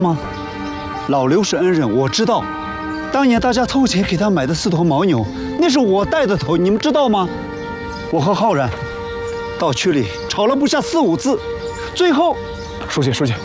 吗？老刘是恩人，我知道。当年大家凑钱给他买的4头牦牛，那是我带的头，你们知道吗？我和浩然到区里吵了不下4、5次，最后， 书记，